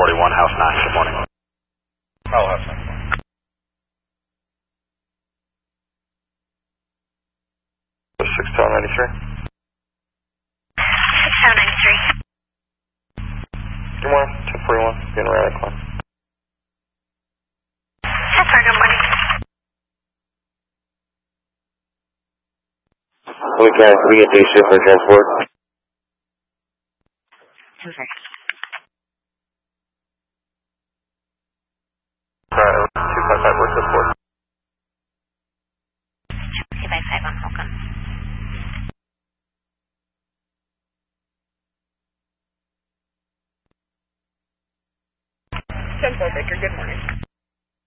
41, House 9. Good morning. Oh, House 9. 6-93. 6-93. Good morning, 1041, being right at climb. Yes, sir, good morning. We can get day shift for transport. Yes, sir. 255 work support. 255 on Holcomb. 10-4 Baker, good morning.